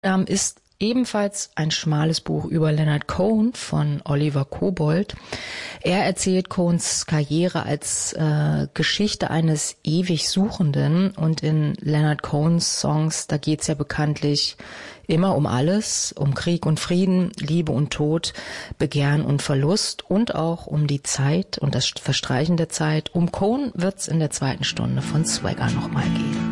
ist ebenfalls ein schmales Buch über Leonard Cohen von Oliver Kobold. Er erzählt Cohens Karriere als Geschichte eines ewig Suchenden, und in Leonard Cohens Songs, da geht's ja bekanntlich immer um alles, um Krieg und Frieden, Liebe und Tod, Begehren und Verlust und auch um die Zeit und das Verstreichen der Zeit. Um Cohen wird's in der zweiten Stunde von Swagger nochmal gehen.